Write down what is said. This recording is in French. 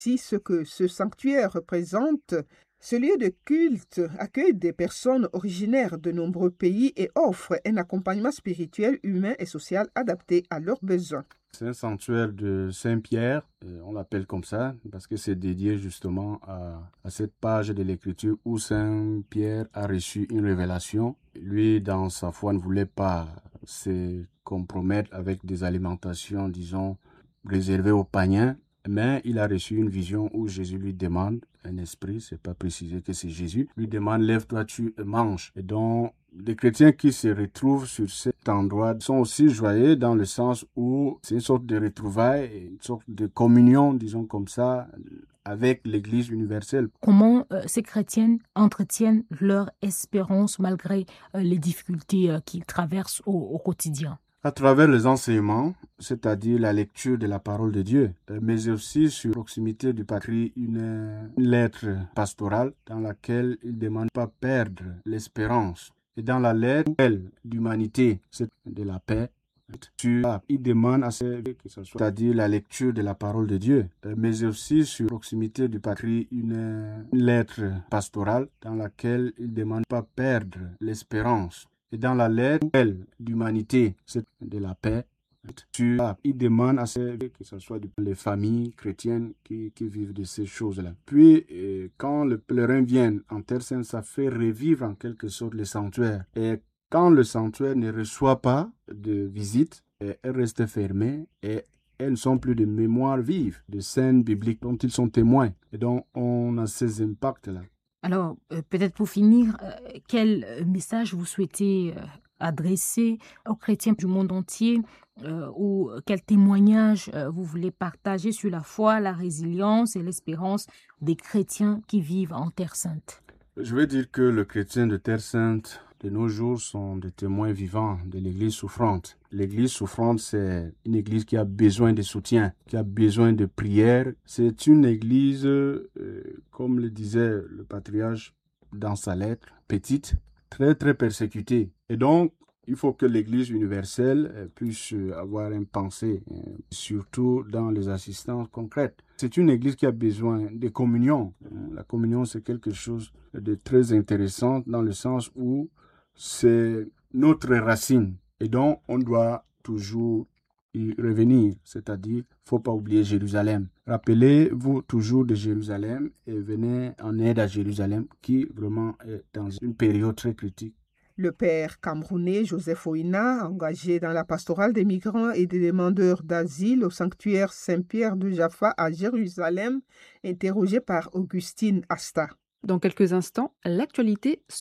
Si ce que ce sanctuaire représente, ce lieu de culte accueille des personnes originaires de nombreux pays et offre un accompagnement spirituel, humain et social adapté à leurs besoins. C'est un sanctuaire de Saint-Pierre, on l'appelle comme ça, parce que c'est dédié justement à cette page de l'Écriture où Saint-Pierre a reçu une révélation. Lui, dans sa foi, ne voulait pas se compromettre avec des alimentations, disons, réservées aux païens, mais il a reçu une vision où Jésus lui demande, un esprit, c'est pas précisé que c'est Jésus, lui demande, lève-toi, tu manges. Et donc, les chrétiens qui se retrouvent sur cet endroit sont aussi joyeux dans le sens où c'est une sorte de retrouvailles, une sorte de communion, disons comme ça, avec l'Église universelle. Comment ces chrétiens entretiennent leur espérance malgré les difficultés qu'ils traversent au quotidien? À travers les enseignements, c'est-à-dire la lecture de la parole de Dieu, mais aussi sur proximité du patrie, une lettre pastorale dans laquelle il ne demande pas perdre l'espérance. Et dans la lettre d'humanité, c'est de la paix, il demande à ce que ce soit, c'est-à-dire la lecture de la parole de Dieu, mais aussi sur proximité du patrie, une lettre pastorale dans laquelle il ne demande pas perdre l'espérance. Et dans la lettre d'humanité, c'est de la paix. Il demande à ce que ce soit les familles chrétiennes qui vivent de ces choses-là. Puis, quand le pèlerin vient en Terre Sainte, ça fait revivre en quelque sorte le sanctuaire. Et quand le sanctuaire ne reçoit pas de visite, elle reste fermée et elles ne sont plus de mémoire vive, de scènes bibliques dont ils sont témoins. Et donc, on a ces impacts-là. Alors, peut-être pour finir, quel message vous souhaitez adresser aux chrétiens du monde entier ou quel témoignage vous voulez partager sur la foi, la résilience et l'espérance des chrétiens qui vivent en Terre Sainte? Je veux dire que les chrétiens de Terre Sainte de nos jours sont des témoins vivants de l'Église souffrante. L'Église souffrante, c'est une Église qui a besoin de soutien, qui a besoin de prière. C'est une Église, comme le disait le patriarche dans sa lettre, petite, très très persécutée. Et donc, il faut que l'Église universelle puisse avoir une pensée, surtout dans les assistances concrètes. C'est une Église qui a besoin de communion. La communion, c'est quelque chose de très intéressant dans le sens où c'est notre racine. Et donc, on doit toujours y revenir, c'est-à-dire, il ne faut pas oublier Jérusalem. Rappelez-vous toujours de Jérusalem et venez en aide à Jérusalem qui vraiment est dans une période très critique. Le père camerounais Joseph Oina, engagé dans la pastorale des migrants et des demandeurs d'asile au sanctuaire Saint-Pierre de Jaffa à Jérusalem, interrogé par Augustine Asta. Dans quelques instants, l'actualité